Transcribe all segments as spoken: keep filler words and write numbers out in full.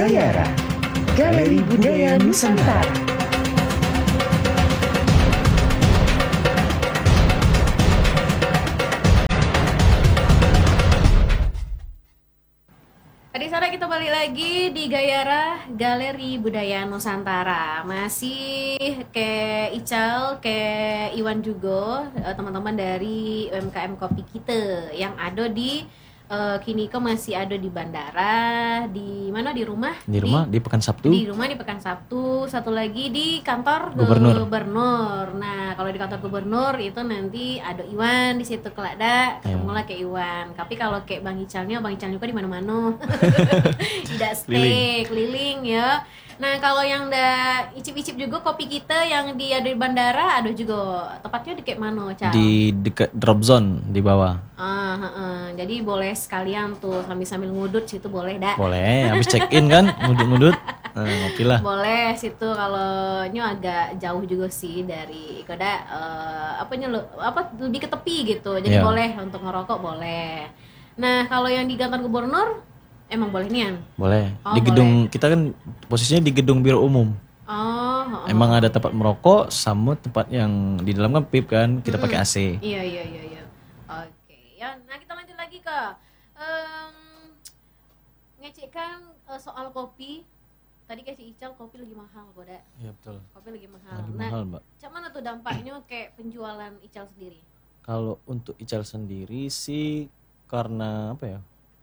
Gayara, Galeri Budaya Nusantara. Tadi sore kita balik lagi di Gayara, Galeri Budaya Nusantara. Masih ke Ical, ke Iwan juga, teman-teman dari U M K M Kopi kita yang ada di Uh, kini kok masih ada di bandara, di mana di rumah? Di rumah di, di Pekan Sabtu. Di rumah di Pekan Sabtu, satu lagi di kantor Gubernur. Gubernur. Nah, kalau di kantor Gubernur itu nanti ada Iwan di situ kelada, ketemu lah kayak Iwan. Tapi kalau kayak Bang Icalnya, Bang Icalnya juga di mana-mana. Tidak stay, keliling ya. Nah, kalau yang udah icip-icip juga kopi kita yang di ada di bandara, ada juga. Tepatnya di kayak mana, Cal? Di dekat drop zone di bawah. Ah, uh, uh, jadi boleh sekalian tuh sambil-sambil ngudut situ boleh dah. Boleh, habis check in kan, ngudut-ngudut. Nah, ngopi lah. Boleh situ kalau nyu agak jauh juga sih dari koda uh, apa nyu apa lebih ke tepi gitu. Jadi yeah. boleh untuk ngerokok boleh. Nah, kalau yang di kantor gubernur emang boleh nian? Boleh. Oh, di gedung boleh. Kita kan posisinya di gedung biro umum. Oh, oh. Emang ada tempat merokok sama tempat yang di dalam kan pip kan, kita mm-hmm. pakai A C. Iya iya iya iya. Oke. Ya, nah kita lanjut lagi ke um, ngecekkan uh, soal kopi. Tadi kayak si Ical kopi lagi mahal kok, Dak. Iya betul. Kopi lagi mahal. Lagi nah, mahal, Mbak. Cak mana tuh dampaknya kayak penjualan Ical sendiri? Kalau untuk Ical sendiri sih karena apa ya?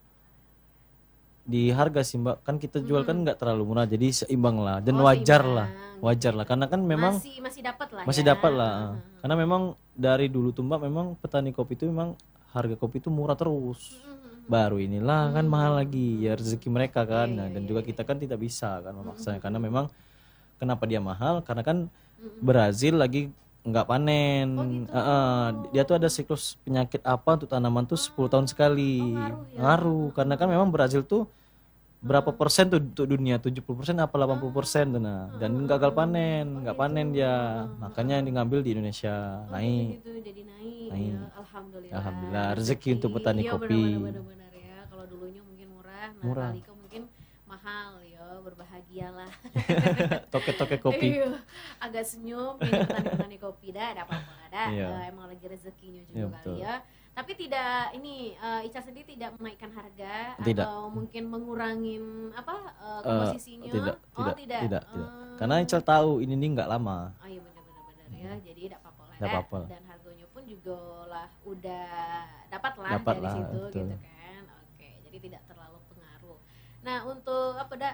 Di harga sih Mbak, kan kita jual hmm. kan nggak terlalu murah, jadi seimbang lah dan oh, wajar seimbang. lah, wajar lah, karena kan memang masih masih dapat lah, masih ya? dapat lah, hmm. karena memang dari dulu tuh Mbak, memang petani kopi itu memang harga kopi itu murah terus, hmm. baru inilah hmm. kan mahal lagi, ya rezeki mereka kan, nah, dan juga kita kan tidak bisa kan memaksanya, hmm. karena memang kenapa dia mahal, karena kan hmm. Brazil lagi nggak panen, oh, gitu. uh, uh, dia tuh ada siklus penyakit apa untuk tanaman tuh sepuluh tahun sekali, oh, ngaruh, ya? ngaruh, karena kan memang Brazil tuh berapa persen tuh untuk dunia, tujuh puluh persen apa delapan puluh persen tuh nah, dan gagal panen, nggak oh, gitu. panen dia, makanya yang diambil di Indonesia oh, naik, gitu, jadi naik, naik. Ya, alhamdulillah, alhamdulillah rezeki untuk petani ya, kopi. Benar-benar ya, kalau dulunya mungkin murah, nah murah. kali mungkin mahal ya, berbahagialah. Toke-toke kopi. Agak senyum, ini petani-petani kopi dah, ada apa-apa dah, iya. uh, emang lagi rezekinya juga iya, kali betul. ya. Tapi tidak ini uh, Ical sendiri tidak menaikkan harga tidak. atau mungkin mengurangin apa uh, komposisinya? Uh, tidak, oh, tidak, tidak, tidak, uh, tidak. Karena Ical tahu ini nih nggak lama. Oh iya benar-benar ya, jadi tidak apa-apa lah. Tidak apa-apa. Dan harganya pun juga lah udah dapat lah dapat dari lah, situ betul. gitu kan. Oke, jadi tidak terlalu pengaruh. Nah untuk apa dak?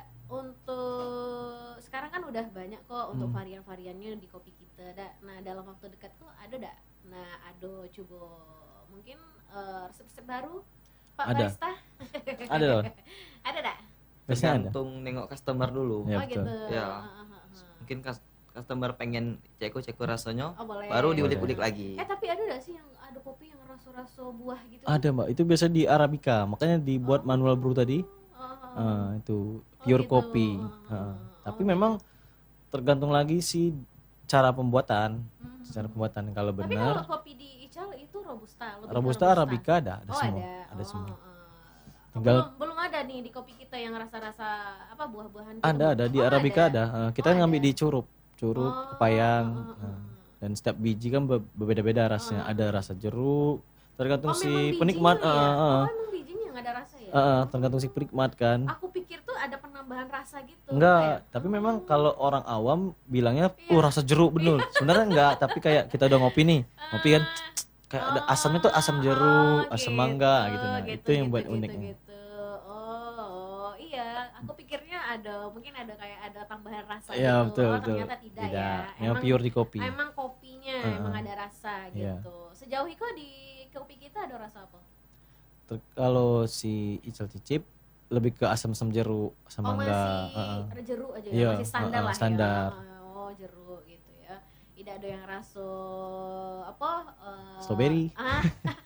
Untuk sekarang kan udah banyak kok untuk hmm. varian-variannya di kopi kita dak. Nah dalam waktu dekat kok ada dak? Nah ada coba mungkin uh, resep-resep baru Pak ada. Barista? Ada loh. Ada dak? Tergantung nengok customer dulu. Ya, oh betul. gitu. Ya. Uh, uh, uh. Mungkin customer pengen ceko-ceko rasanya, oh, boleh. baru diulik-ulik lagi. Eh tapi ada gak sih yang ada kopi yang rasa-rasa buah gitu? Ada Mbak, itu biasa di Arabica, makanya dibuat oh. manual brew tadi. Uh, uh, itu pure oh, gitu. kopi. Uh, uh. Tapi oh, memang tergantung lagi sih cara pembuatan. Hmm. Cara pembuatan kalau benar. Tapi kalau kopi di Ical itu robusta, robusta, robusta Arabica ada, ada oh, semua, ada, ada oh, semua. Uh. Tinggal belum, belum ada nih di kopi kita yang rasa-rasa apa buah-buahan gitu. Ada, ada di oh, Arabica ada. ada. Uh, kita oh, ngambil ada. di curup, curup, oh, pepayang. uh, uh, uh. Uh, dan setiap biji kan berbeda-beda rasanya. Uh. Ada rasa jeruk, tergantung oh, si penikmat. Ya? Uh, uh, oh, emang bijinya nggak ada rasa ya? Uh, tergantung si penikmat kan. Aku pikir tuh ada penambahan rasa gitu. Enggak, ya? Tapi memang kalau orang awam bilangnya, "Uh, rasa jeruk bener." Sebenarnya enggak, tapi kayak kita udah ngopi nih, ngopi kan kayak ada asamnya tuh asam jeruk, oh, asam gitu, mangga gitu. Nah, gitu, itu yang gitu, buat gitu, uniknya. Gitu. Oh, oh, iya, aku pikirnya ada mungkin ada kayak ada tambahan rasa ya, gitu. Betul, oh, betul. ternyata tidak, tidak. ya. Emang, emang pure di kopi. Emang kopinya uh-huh. emang ada rasa gitu. Yeah. Sejauh itu di kopi kita ada rasa apa? Ter- kalau si Ical cicip lebih ke asam-asam jeruk, asam oh, mangga. masih uh-uh. jeruk aja ya, yeah, masih standar uh-uh, lah standar. ya. Oh, jeruk gitu ya. Tidak ada yang rasa apa? Uh, Strawberry. Ah.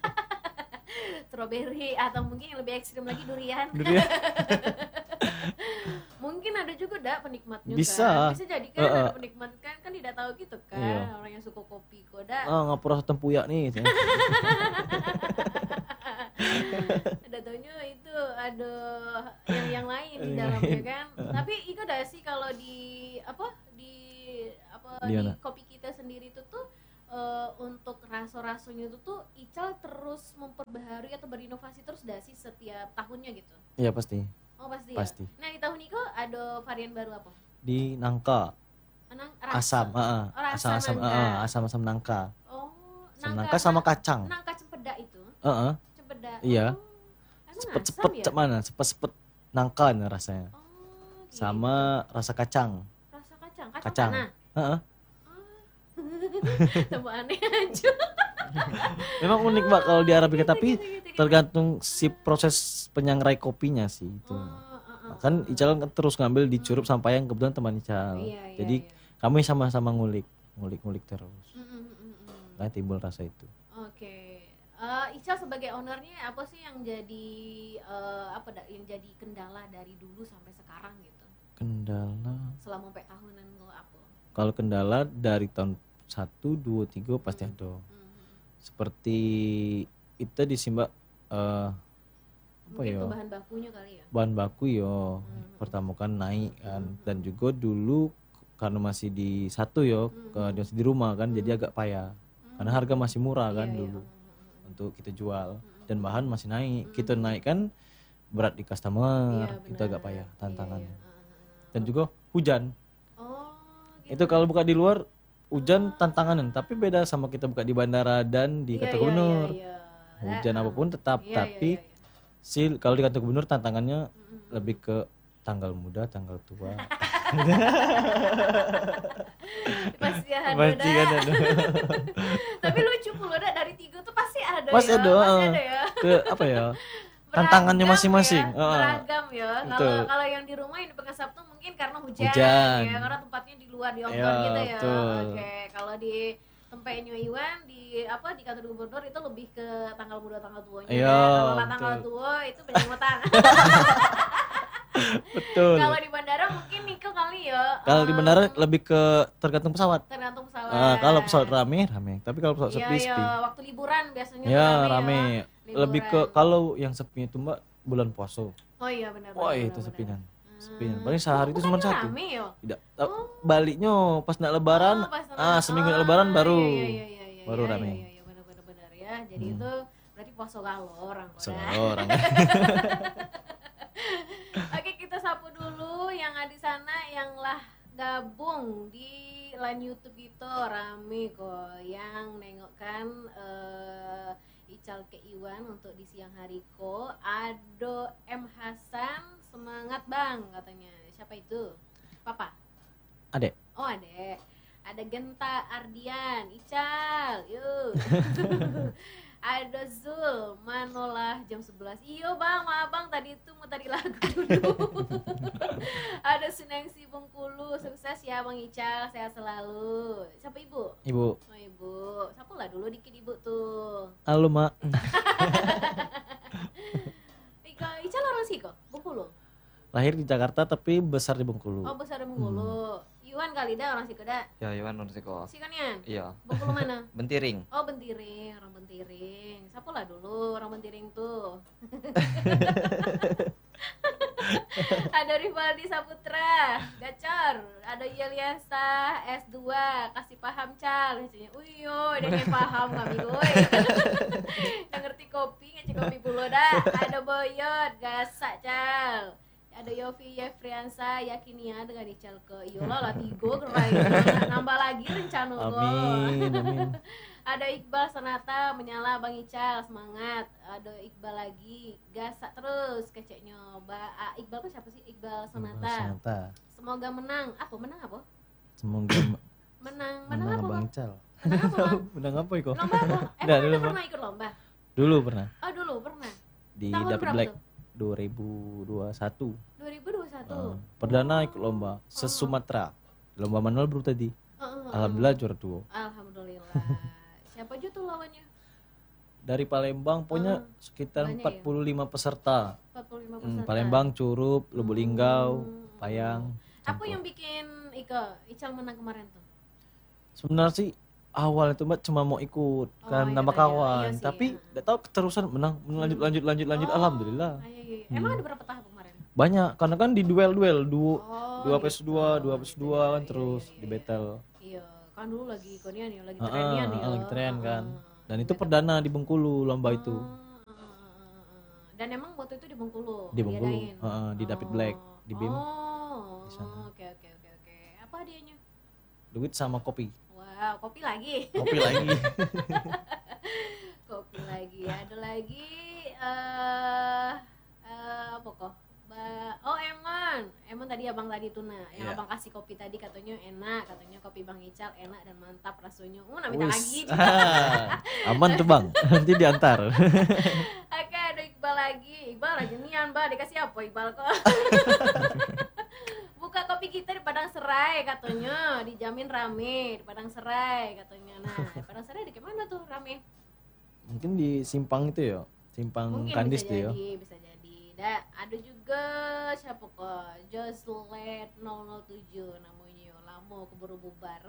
Strawberry atau mungkin yang lebih ekstrim lagi durian. Durian. Mungkin ada juga dak penikmatnya bisa. kan. Bisa jadi kan uh, uh. ada penikmat kan kan tidak tahu gitu kan. Iya. Orang yang suka kopi kok dak. Ah, ngapur rasa tempuyak nih. Ada taunya itu ada ada yang yang lain di dalamnya kan. Tapi Iko ada sih kalau di apa di apa Di di, mana? kopi kita sendiri itu tuh eh, untuk raso-rasonya itu tuh Ical terus memperbaharui atau berinovasi terus dah sih setiap tahunnya gitu. Iya pasti. Oh pasti, Pasti. ya. Nah di tahun Iko ada varian baru apa? Di nangka, Anang, asam, heeh. Oh, rasa asam-asam, nangka. heeh, asam-asam nangka. Oh, Asam nangka sama kacang. Nangka cempedak itu. Heeh. Cempedak. Iya. Oh, emang Sepet-sepet asam ya? cek mana? Sepet-sepet nangka nih rasanya. Oh, gitu. Sama rasa kacang. Rasa kacang, kacang, Kacang. tanah. Heeh. Tambah aneh aja. Memang unik Mbak kalau di Arabica tapi gitu, gitu, gitu. tergantung si proses penyangrai kopinya sih itu. Oh, uh, uh, Kan Ical kan terus ngambil dicurup sampai yang kebetulan teman Ical. Iya, iya, Jadi iya. kami sama-sama ngulik, ngulik-ngulik terus. Mm, mm, mm, mm, mm. Nah, timbul rasa itu. Oke. Eh, Ical sebagai ownernya apa sih yang jadi eh, apa da- yang jadi kendala dari dulu sampai sekarang gitu? Kendala. Selama empat tahunan lo apa? Kalau kendala dari tahun satu, dua, tiga pasti ada. Hmm. Seperti itu di sini Mbak eh, apa Mungkin ya? ke bahan bakunya kali ya. Bahan baku yo Hmm. pertama kan naik kan, dan juga dulu karena masih di satu yo ke masih di rumah kan, jadi agak payah karena harga masih murah kan Iya, iya. dulu untuk kita jual, dan bahan masih naik, kita naik kan berat di customer, Iya, itu benar. agak payah tantangannya. Iya, iya. Dan juga hujan, Oh, itu kalau buka di luar hujan tantanganan, tapi beda sama kita buka di bandara dan di Iya, kantor iya, gubernur. iya, iya. Hujan Nah, apapun tetap, iya, tapi iya, iya. si kalau di kantor gubernur tantangannya lebih ke tanggal muda, tanggal tua. Pasti ada. Pasti kan ada. Tapi lucu pula dah dari tiga tuh pasti ada Pasti ya. ada, Pasti heeh. ada ya. Ke apa ya? Tantangannya Beragam masing-masing. ya, Heeh. beragam ya. Kalau Betul. kalau yang di rumah yang di pekan Sabtu mungkin karena hujan, Hujan. ya, karena tempatnya di luar di outdoor Iya, gitu ya. betul. Oke, kalau di tempatnya Iwan di apa di kantor gubernur itu lebih ke tanggal muda tanggal tuanya. Iya, Kalau lah tanggal betul. tua itu penyemutan. Betul. Kalau di bandara mungkin Niko kali ya. Kalau di em, bandara lebih ke tergantung pesawat. tergantung pesawat. Ah, kalau pesawat rame, rame. Tapi kalau pesawat Iya, sepi, iya, sepi. waktu liburan biasanya Ya, tuh rame. ya. Lebih ke Liburan. kalau yang sepi itu Mbak bulan puasa. Oh iya benar. Wah, benar, itu benar, sepinan. benar. Sepinan. Hmm. Paling sehari itu cuma Bukannya satu. Rame ya? Tidak. eh, Baliknya pas nak lebaran, Oh, pas ah lebaran. seminggu nak Oh, lebaran baru iya, iya, iya, iya, baru iya, rame. Iya, iya, benar benar benar ya. Jadi Hmm. itu berarti poso kalau orang. Semua Koda. orang. Oke, kita sapu dulu yang ada di sana yang lah gabung di line YouTube gitu rame kok yang nengok kan eh, Ical ke Iwan untuk di siang hari ko. Ado M Hasan semangat bang katanya. Siapa itu? Papa? Adek. Oh adek. Ada Genta Ardian, Ical, yuk. Ada Zul, Manolah jam sebelas. Iyo bang, maaf bang tadi itu mau tadi lagu dulu. Ada Sunengsi Bengkulu, sukses ya bang Ical, sehat selalu. Siapa ibu? Ibu. Oh ibu, siapa lah dulu dikit ibu tuh. Halo, Mak. Ika, Ical orang sih kok, Bengkulu. Lahir di Jakarta tapi besar di Bengkulu. Oh besar di Bengkulu. Iwan kali dah orang sih dah. Ya, Iwan Nurtiko. Si kan Yan? Iya. Bengkulu mana? Bentiring. Oh Bentiring, orang Bentiring. Siapa lah dulu orang Bentiring tuh. Ada Rivaldi Saputra, Gacor. Ada Yeliasa S dua, kasih paham Cal. Uiyo, dia yang paham kami gue. Yang ngerti kopi, ngecek kopi puluh dah. Ada Boyot, gasak Cal. Ada Yofi Yefriansa, yakinia dengan Ical ke Iyola lah tigo gerai. Nambah lagi rencana gue. Amin, amin. Ada Iqbal Sanata menyala Bang Ical semangat. Ada Iqbal lagi gasak terus keceknya. Ba ah, Iqbal tuh siapa sih? Iqbal Sanata. Sanata. Semoga menang. Apa menang apa? Semoga Menang menang menang apa? Bang Bang? Ical. Menang apa? Bang? Menang apa iko? Lomba apa? Eh, Nggak, pernah, dulu, pernah ikut lomba? Dulu pernah Oh dulu pernah. di Tahun Dapat berapa Black tuh? dua ribu dua puluh satu. dua ribu dua puluh satu. Uh, perdana ikut lomba se-Sumatera. Lomba manual baru tadi. Uh, uh, uh. Alhamdulillah juara dua. Alhamdulillah. Siapa aja tuh lawannya? Dari Palembang punya Ah, sekitar banyak empat puluh lima peserta. empat puluh lima Hmm, peserta. Palembang, Curup, Lubuk Linggau, Hmm. Payang. Apa Campur. yang bikin Ika Ical menang kemarin tuh? Sebenarnya sih awal itu mbak cuma mau ikut kan ikut nambah aja. kawan, Iya sih, tapi ah. nggak tahu keterusan menang lanjut lanjut lanjut lanjut, Oh, alhamdulillah. ah, iya, iya. Emang ada berapa tahap kemarin? Banyak karena kan di duel-duel du, Oh, dua gitu. versus dua, dua versus Gitu dua ya, kan iya, terus iya, di iya. battle. Iya, kan dulu lagi ikutnya nih, lagi Ah, trennya ah, nih. ah, lagi tren kan. Dan itu Battle. perdana di Bengkulu lomba itu. Ah, ah, ah, ah, ah. Dan emang waktu itu di Bengkulu Di Bengkulu, diadain? ah, ah, di David Black, di B I M. Oh, Di sana. oke oke oke oke. Apa hadiahnya? Duit sama kopi. Wow, kopi lagi. Kopi lagi. Kopi lagi. Ada lagi eh eh, apa kok? Ba- oh, Emon. Emon tadi abang tadi tuna. Yang Iya. abang kasih kopi tadi katanya enak, katanya kopi Bang Ical enak dan mantap rasanya. Uh, nak minta Wis. lagi. Ah, aman tuh bang, nanti diantar. Oke, ada Iqbal lagi. Iqbal aja nian, Mbak. Dikasih apa Iqbal kok? Buka kopi kita di Padang Serai katanya, dijamin rame di Padang Serai katanya. Nah, di Padang Serai di mana tuh rame? Mungkin di simpang itu ya, simpang Mungkin Kandis bisa tuh ya. jadi, bisa jadi. Da, ada juga siapa kok? Joslet nol nol tujuh namanya. Lama keburu bubar.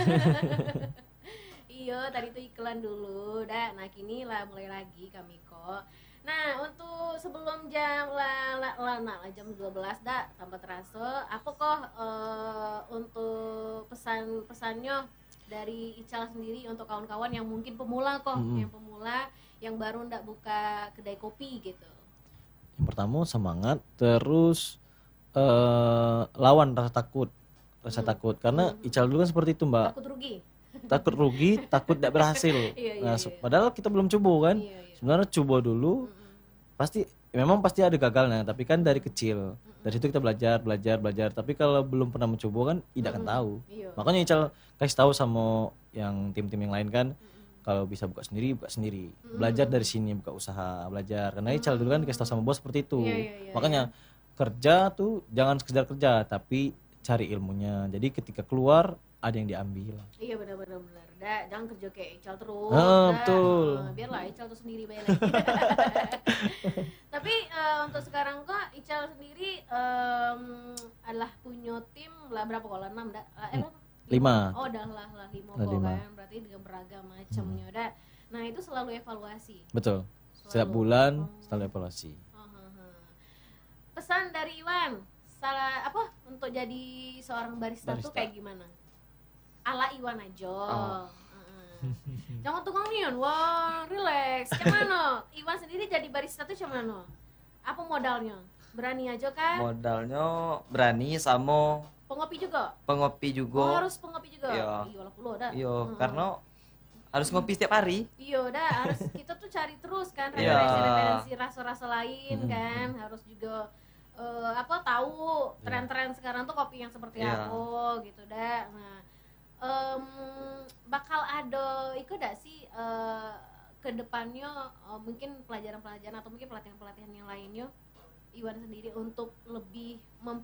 Iya, tadi itu iklan dulu. Dah, nah kini lah mulai lagi kami kok. Nah, untuk sebelum jam la, la, la, nah, jam dua belas dah tanpa terasa, apa kok eh, untuk pesan-pesannya dari Ical sendiri untuk kawan-kawan yang mungkin pemula kok, Mm-mm. yang pemula yang baru ndak buka kedai kopi gitu. Yang pertama semangat, terus eh lawan rasa takut, rasa Hmm. takut. Karena Hmm. Ical dulu kan seperti itu mbak, Takut rugi. takut rugi, takut tidak berhasil. Iya, iya, Nah, iya. se- padahal kita belum coba kan. Iya, iya. Sebenarnya coba dulu, Mm-mm. pasti memang pasti ada gagalnya, tapi kan dari kecil. Dari situ kita belajar, belajar, belajar. Tapi kalau belum pernah mencoba kan tidak akan Mm-mm. tahu. Iya. Makanya Ical kasih tahu sama yang tim-tim yang lain kan, kalau bisa buka sendiri, buka sendiri. Belajar dari sini, buka usaha, belajar. Karena Ical dulu kan dikasih tahu sama bos seperti itu. Iya, iya, iya, Makanya kerja tuh jangan sekedar kerja, tapi cari ilmunya. Jadi ketika keluar ada yang diambil. Iya benar-benar benar. Dah, jangan kerja kayak Ical terus. Ah, dah. betul. Ah, biarlah Ical tuh sendiri bayar lagi. Tapi eh, untuk sekarang kok Ical sendiri em, adalah punya tim lah berapa kalau enam dah? Eh, berapa? Lima. Oh, dah lah lah lima Lah, kok lima. kan. Berarti dengan beragam macamnya dah. Nah, itu selalu evaluasi. Betul. Setiap Selalu. bulan Oh. selalu evaluasi. Ah, ah, ah. Pesan dari Iwan, salah apa untuk jadi seorang barista, tuh Barista. kayak gimana? Ala Iwan aja. Oh. Heeh. Jangan tukang nian, wah relax. Gimana? Iwan sendiri jadi barista tuh gimana? Apa modalnya? Berani aja kan? Modalnya berani sama Pengopi juga? pengopi Oh, juga. harus pengopi juga? Iya. Iya lah puluh dah. Iya, Heeh. karena harus ngopi setiap hari. Iya dah, harus kita tuh cari terus kan Iya. referensi-referensi rasa-rasa lain kan, harus juga eh, apa tahu tren-tren sekarang tuh kopi yang seperti Iya. apa gitu dah. Nah, em, bakal ada ikut gak sih eh, ke depannya eh, mungkin pelajaran-pelajaran atau mungkin pelatihan-pelatihan yang lainnya Iwan sendiri untuk lebih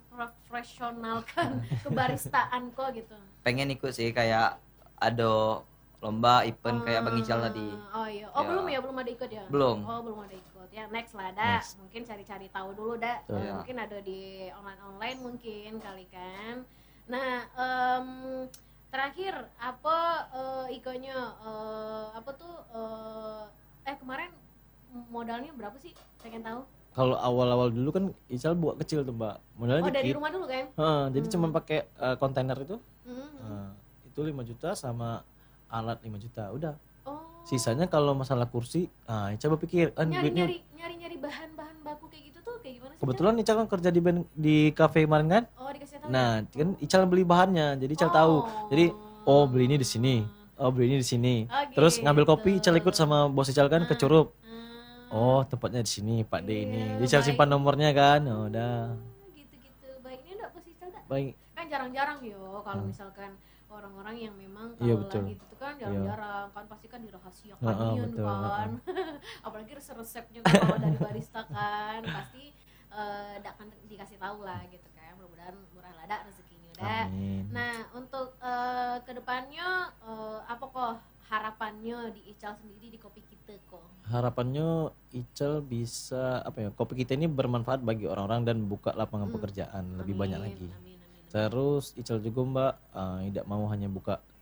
memprofesionalkan kebaristaan kok gitu. Pengen ikut sih kayak ada lomba event kayak Bang Ical tadi. Oh iya. Oh Ya. belum ya, belum ada ikut ya? Belum. Oh belum ada ikut. Ya next lah dah. Next. Mungkin cari-cari tahu dulu dah. Betul. Eh, Ya. Mungkin ada di online-online mungkin kali kan. Nah, em, terakhir apa eh, ikonya eh, apa tuh eh, eh kemarin modalnya berapa sih? Pengen tahu. Kalau awal-awal dulu kan Ical buat kecil tuh mbak, modalnya Oh dari dikit. rumah dulu kan? Heeh, jadi cuma pakai eh, kontainer itu, Hmm. Nah, itu lima juta sama alat lima juta, udah. Oh. Sisanya kalau masalah kursi, ah Ical berpikir, kan nyari duitnya. nyari nyari nyari bahan-bahan baku kayak gitu tuh kayak gimana sih? Kebetulan Ical kan kerja di band, di kafe kemarin kan. Cak? Oh dikasih tahu. Nah, kan Ical beli bahannya, jadi Ical tahu. Jadi, oh beli ini di sini, oh beli ini di sini. Oh, Terus ngambil kopi, gitu. Ical ikut sama bos Ical kan ke Curup. Hmm. Oh tempatnya di sini, Pak D Iya, ini. Jadi Ical baik. simpan nomornya kan, oh, udah. Gitu-gitu. Baik ini enggak posisi enggak? Baik. Kan jarang-jarang yo kalau misalkan orang-orang yang memang Hmm. Iya, kalau betul. lagi itu tuh kan jarang-jarang kan pasti kan dirahasiakan Heeh, kan, betul, kan. Apalagi resep-resepnya kan kalau dari barista kan pasti eh ndak akan dikasih tahu lah gitu kan. Mudah-mudahan murah lada rezekinya dah. Amin. Nah, untuk eh, kedepannya eh, apa kok harapannya di Ical sendiri di kopi kita kok? Harapannya Ical bisa apa ya, kopi kita ini bermanfaat bagi orang-orang dan buka lapangan pekerjaan lebih Amin, banyak lagi. Amin, amin. Terus Ical juga mbak eh, tidak mau hanya buka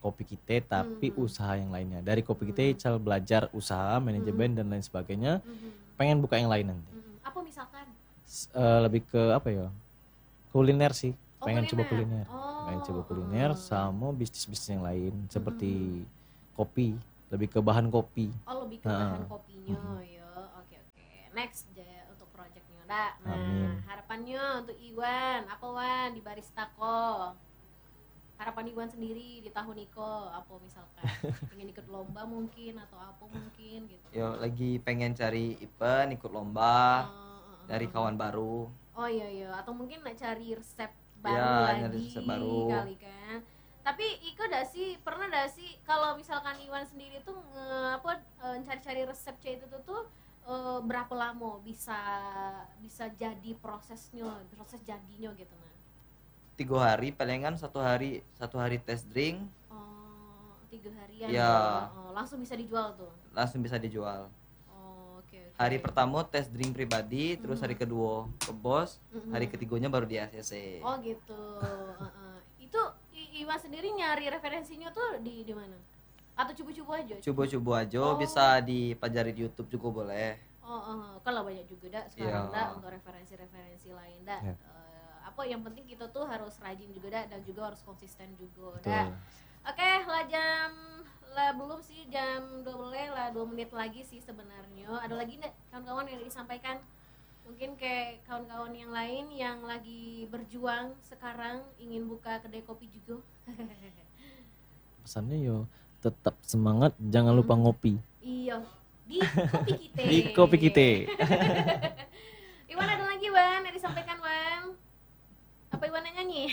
kopi kita tapi Hmm. usaha yang lainnya. Dari kopi kita Ical belajar usaha, manajemen dan lain sebagainya. Mhm. Pengen buka yang lain nanti. Mhm. Apa misalkan? S- eh, lebih ke apa ya? Kuliner sih. Oh, Pengen coba kuliner. kuliner. Oh, Pengen coba kuliner uh-uh. sama bisnis-bisnis yang lain seperti kopi, lebih ke bahan kopi. Oh, lebih ke Nah. bahan kopinya ya. Oke oke. Next aja untuk projectnya udah. Nah, Amin. harapannya untuk Iwan apa Wan di Baristako? Harapan Iwan sendiri di tahun Iko apa misalkan? Pengen ikut lomba mungkin atau apa mungkin gitu. Yo lagi pengen cari event, ikut lomba, Oh, dari kawan baru. Oh iya iya, atau mungkin nak cari resep baru Ya, lagi nyari resep baru. kali kan. Tapi Iko dah sih pernah dah sih kalau misalkan Iwan sendiri tuh nge, apa eh, cari-cari resep C itu tuh, tuh eh, berapa lama bisa bisa jadi prosesnya, proses jadinya gitu nah. Tiga hari, palingan satu hari satu hari test drink, Oh, tiga harian Ya. ya. Oh, langsung bisa dijual tuh. langsung bisa dijual. Oh, oke oke. Hari pertama test drink pribadi, terus hari kedua ke bos, Mm-mm. hari ketiganya baru di A C C. Oh gitu. Heeh. Itu I- Iwan sendiri nyari referensinya tuh di di mana? Atau cubu-cubu aja? Coba-coba aja, Oh. bisa dipelajari di YouTube juga boleh. Oh, oh, kalau banyak juga dak sekarang Iya. dak untuk referensi-referensi lain dak. Iya. Eh, apa yang penting kita tuh harus rajin juga dak dan juga harus konsisten juga Betul. dak. Oke, lah jam lah belum sih jam dua belas lah dua menit lagi sih sebenarnya. Ada lagi enggak kawan-kawan yang disampaikan? Mungkin kayak kawan-kawan yang lain yang lagi berjuang sekarang ingin buka kedai kopi juga. Pesannya yo tetap semangat, jangan lupa ngopi. Iya, di kopi kita. Di kopi kita. Iwan ada lagi Wan yang disampaikan Wan? Apa Iwan yang nyanyi?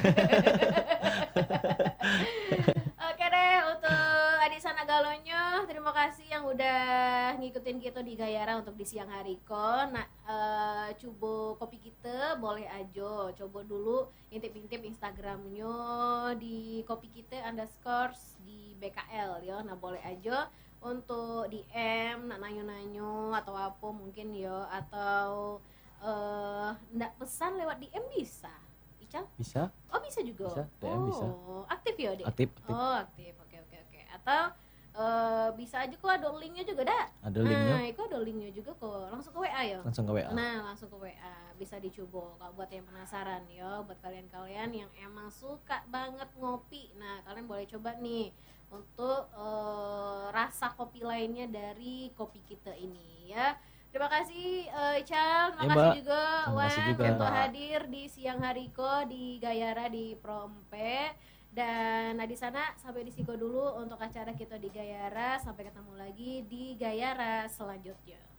Oke deh untuk adik Sana Galonyo, terima kasih yang udah ngikutin kita di Gayara untuk di siang hari ko. Nah, eh, coba kopi kita boleh aja, coba dulu intip-intip Instagramnya di kopi kita underscore di B K L ya. Nah boleh aja untuk D M, nak nanyo-nanyo atau apa mungkin ya, atau eh ndak pesan lewat D M bisa. Ical? Bisa? Oh bisa juga. Bisa, D M oh, bisa. aktif ya dek. Aktif, aktif. Oh aktif, oke oke oke. Atau eh, bisa aja kok ada linknya juga dak. Ada linknya, Nah, itu ada linknya juga kok. Langsung ke W A ya. langsung ke W A. Nah, langsung ke W A. Bisa dicoba kalau buat yang penasaran ya, buat kalian-kalian yang emang suka banget ngopi. Nah, kalian boleh coba nih untuk eh, rasa kopi lainnya dari kopi kita ini ya. Terima kasih eh, Ical, terima Ya, kasih Mbak. juga Terima kasih Wan juga. untuk Mbak. hadir di siang hariko di Gayara di Prompe. Dan nah di sana sampai di Siko dulu untuk acara kita di Gayara. Sampai ketemu lagi di Gayara selanjutnya.